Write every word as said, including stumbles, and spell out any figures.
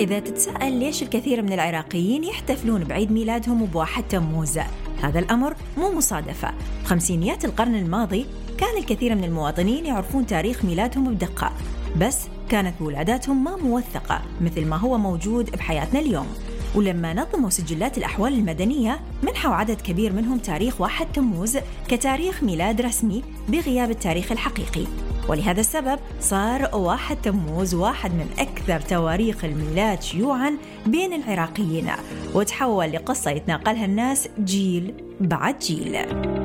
إذا تتساءل ليش الكثير من العراقيين يحتفلون بعيد ميلادهم بواحد تموز، هذا الأمر مو مصادفة. خمسينيات القرن الماضي كان الكثير من المواطنين يعرفون تاريخ ميلادهم بدقة، بس كانت ولاداتهم ما موثقة مثل ما هو موجود بحياتنا اليوم. ولما نظموا سجلات الأحوال المدنية منحوا عدد كبير منهم تاريخ واحد تموز كتاريخ ميلاد رسمي بغياب التاريخ الحقيقي، ولهذا السبب صار واحد تموز واحد من أكثر تواريخ الميلاد شيوعاً بين العراقيين، وتحول لقصة يتناقلها الناس جيل بعد جيل.